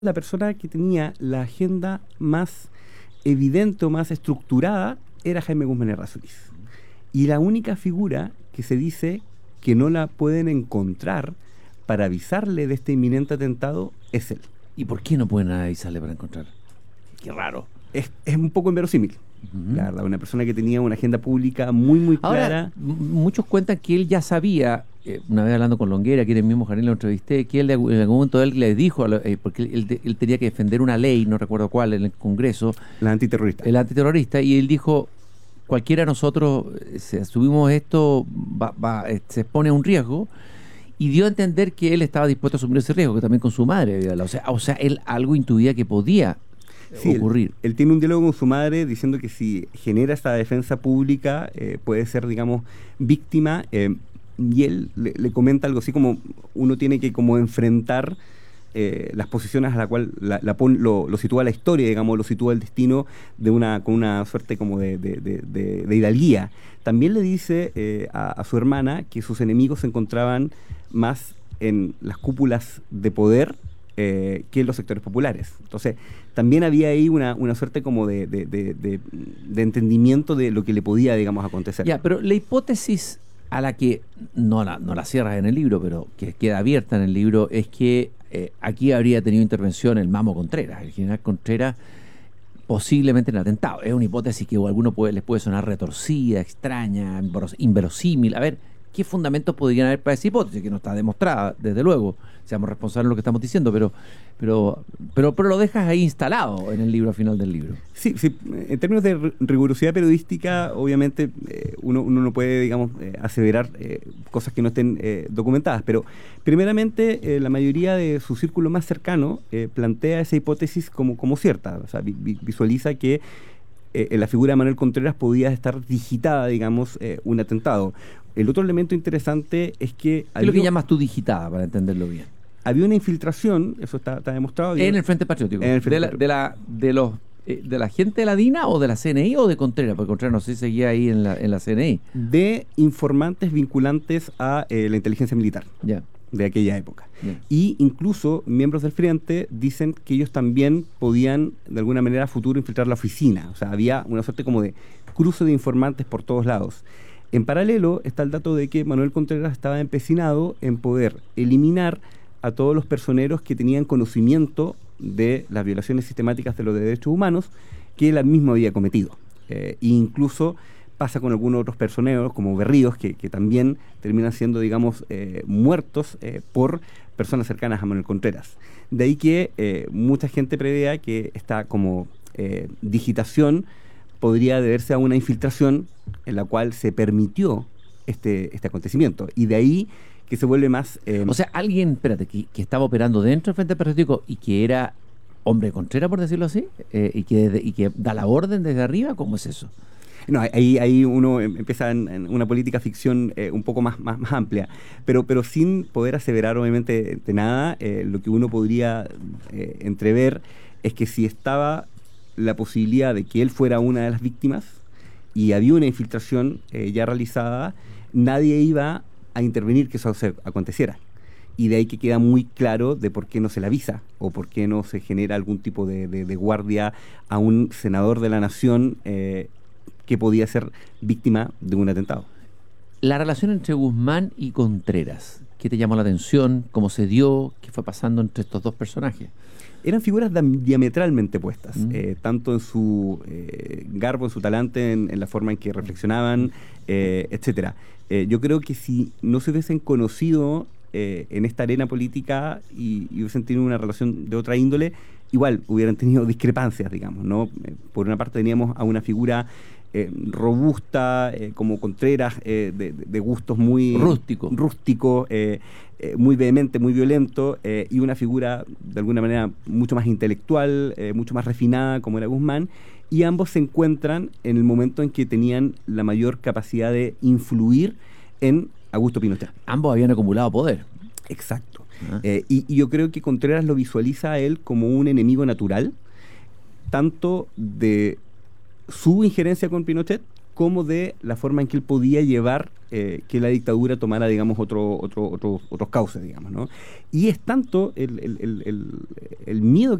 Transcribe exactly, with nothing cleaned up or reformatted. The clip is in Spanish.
la persona que tenía la agenda más evidente o más estructurada era Jaime Guzmán Errázuriz. Y la única figura que se dice que no la pueden encontrar para avisarle de este inminente atentado es él. ¿Y por qué no pueden avisarle para encontrar? Qué raro. Es, es un poco inverosímil. Uh-huh. La verdad, una persona que tenía una agenda pública muy, muy clara. Ahora, muchos cuentan que él ya sabía, eh, una vez hablando con Longuera, que era el mismo Janel, lo entrevisté, que él en algún momento él le dijo, eh, porque él, él tenía que defender una ley, no recuerdo cuál, en el Congreso. La antiterrorista. El antiterrorista, y él dijo, cualquiera de nosotros, si asumimos esto, va, va, se expone a un riesgo, y dio a entender que él estaba dispuesto a asumir ese riesgo, que también con su madre. O sea, o sea él algo intuía que podía Sí, ocurrir. Él, él tiene un diálogo con su madre diciendo que si genera esta defensa pública eh, puede ser, digamos, víctima, eh, y él le, le comenta algo así como uno tiene que como enfrentar eh, las posiciones a la cual la, la pon, lo, lo sitúa la historia, digamos, lo sitúa el destino de una con una suerte como de, de, de, de, de hidalguía. También le dice eh, a, a su hermana que sus enemigos se encontraban más en las cúpulas de poder Eh, que en los sectores populares. Entonces, también había ahí una, una suerte como de, de, de, de, de entendimiento de lo que le podía, digamos, acontecer. Ya, pero la hipótesis a la que no la, no la cierras en el libro, pero que queda abierta en el libro, es que eh, aquí habría tenido intervención el Mamo Contreras, el general Contreras, posiblemente en el atentado. Es una hipótesis que a algunos puede, les puede sonar retorcida, extraña, inverosímil. A ver, ¿qué fundamentos podrían haber para esa hipótesis? Que no está demostrada, desde luego. Seamos responsables de lo que estamos diciendo, pero, pero, pero, pero lo dejas ahí instalado en el libro, al final del libro. Sí, sí. En términos de rigurosidad periodística, obviamente eh, uno, uno no puede, digamos, eh, aseverar eh, cosas que no estén eh, documentadas, pero primeramente eh, la mayoría de su círculo más cercano eh, plantea esa hipótesis como, como cierta. O sea, vi, visualiza que eh, en la figura de Manuel Contreras podía estar digitada, digamos, eh, un atentado. El otro elemento interesante es que... ¿Qué es lo que llamas tú digitada, para entenderlo bien? Había una infiltración, eso está, está demostrado. En el Frente Patriótico. En el Frente de, la, Patriótico. de la de los eh, de la gente de la DINA o de la C N I o de Contreras, porque Contreras no sé si seguía ahí en la, en la C N I. De informantes vinculantes a eh, la inteligencia militar. Ya. Yeah. De aquella época. Yeah. Y incluso miembros del Frente dicen que ellos también podían, de alguna manera, a futuro infiltrar la oficina. O sea, había una suerte como de cruce de informantes por todos lados. En paralelo está el dato de que Manuel Contreras estaba empecinado en poder eliminar a todos los personeros que tenían conocimiento de las violaciones sistemáticas de los derechos humanos que él mismo había cometido. Eh, e incluso pasa con algunos otros personeros, como Berríos, que, que también terminan siendo, digamos, eh, muertos eh, por personas cercanas a Manuel Contreras. De ahí que eh, mucha gente prevea que esta como eh, digitación podría deberse a una infiltración en la cual se permitió este, este acontecimiento. Y de ahí que se vuelve más... Eh, o sea, alguien, espérate, que, que estaba operando dentro del Frente Patriótico y que era hombre de Contreras, por decirlo así, eh, y, que, y que da la orden desde arriba, ¿cómo es eso? No, ahí, ahí uno empieza en, en una política ficción eh, un poco más, más, más amplia, pero, pero sin poder aseverar obviamente de nada. Eh, lo que uno podría eh, entrever es que si estaba la posibilidad de que él fuera una de las víctimas y había una infiltración eh, ya realizada, nadie iba a intervenir que eso se aconteciera. Y de ahí que queda muy claro de por qué no se le avisa o por qué no se genera algún tipo de, de, de guardia a un senador de la nación eh, que podía ser víctima de un atentado. La relación entre Guzmán y Contreras, ¿qué te llamó la atención? ¿Cómo se dio? ¿Qué fue pasando entre estos dos personajes? Eran figuras diametralmente opuestas, mm. eh, tanto en su eh, garbo, en su talante, en, en la forma en que reflexionaban, eh, etcétera. Eh, yo creo que si no se hubiesen conocido eh, en esta arena política y, y hubiesen tenido una relación de otra índole, igual hubieran tenido discrepancias, digamos, ¿no? Eh, por una parte teníamos a una figura Eh, robusta, eh, como Contreras, eh, de, de gustos muy... Rústico. Rústico, eh, eh, muy vehemente, muy violento, eh, y una figura, de alguna manera, mucho más intelectual, eh, mucho más refinada, como era Guzmán, y ambos se encuentran en el momento en que tenían la mayor capacidad de influir en Augusto Pinochet. Ambos habían acumulado poder. Exacto. Ah. Eh, y, y yo creo que Contreras lo visualiza a él como un enemigo natural, tanto de su injerencia con Pinochet como de la forma en que él podía llevar eh, que la dictadura tomara, digamos, otro, otro, otro, otros cauces, digamos, ¿no? Y es tanto el, el, el, el, el miedo